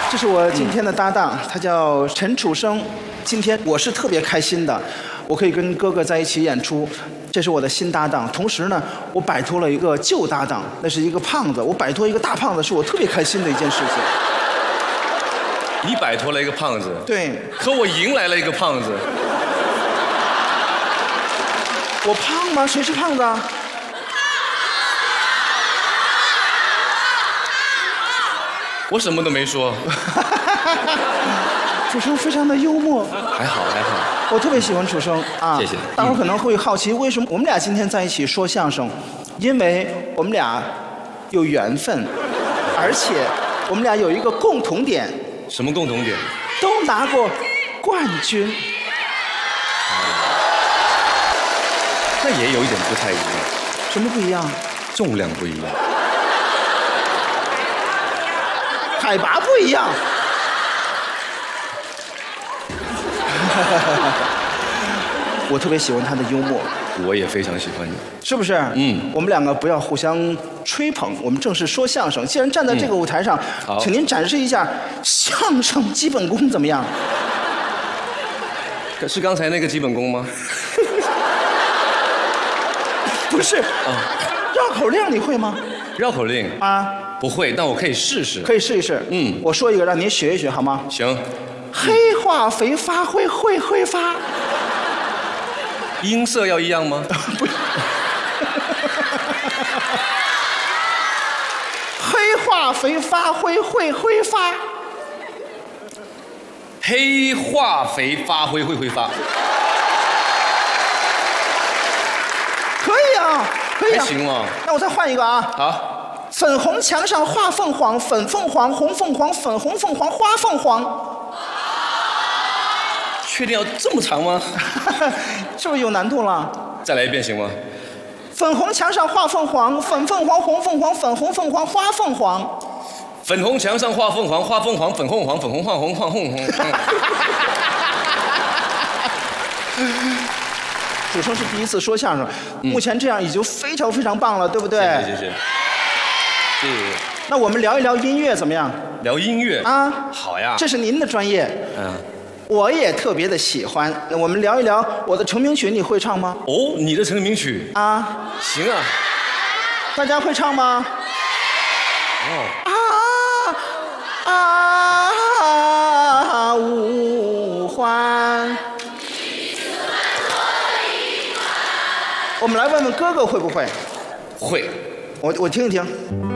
这是我今天的搭档，他叫陈楚生。今天我是特别开心的，我可以跟哥哥在一起演出。这是我的新搭档，同时呢，我摆脱了一个旧搭档，那是一个胖子，我摆脱一个大胖子，是我特别开心的一件事情。 你摆脱了一个胖子， 对， 可我迎来了一个胖子。 我胖吗？谁是胖子啊？ 我什么都没说。 楚生非常的幽默， 还好还好。 我特别喜欢楚生啊。 谢谢。 大伙可能会好奇，为什么我们俩今天在一起说相声？因为我们俩有缘分，而且我们俩有一个共同点。 什么共同点？ 都拿过冠军。 那也有一点不太一样。 什么不一样？ 重量不一样。 海拔不一样。我特别喜欢他的幽默。 我也非常喜欢你， 是不是？我们两个不要互相吹捧，我们正式说相声。既然站在这个舞台上，请您展示一下相声基本功怎么样？ 是刚才那个基本功吗？ 不是。绕口令你会吗？ 绕口令啊， 不会，但我可以试试。 可以试一试。我说一个，让您学一学好吗？ 行。 黑化肥发挥会发。 音色要一样吗？ 不。黑化肥发挥会发。 黑化肥发挥会发。 可以啊，可以啊。 还行吗？ 那我再换一个啊。 好。 粉红墙上画凤凰，粉凤凰，红凤凰，粉红凤凰，花凤凰。 确定要这么长吗？ 是不是有难度了？ 再来一遍行吗？ 粉红墙上画凤凰，粉凤凰，红凤凰，粉红凤凰，花凤凰。 粉红墙上画凤凰，花凤凰，粉红黄，粉红晃红晃红红。 楚生是第一次说相声，目前这样已经非常非常棒了，对不对？ 谢谢。 那我们聊一聊音乐怎么样？ 聊音乐啊， 好呀。 这是您的专业。我也特别的喜欢。那我们聊一聊我的成名曲，你会唱吗？ 哦，你的成名曲啊？ 行啊。 大家会唱吗？五环。我们来问问哥哥会不会？ 会。 我听一听。